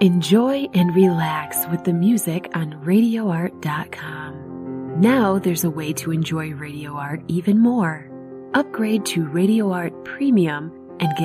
Enjoy and relax with the music on RadioArt.com. Now there's a way to enjoy Radio Art even more. Upgrade to Radio Art Premium and get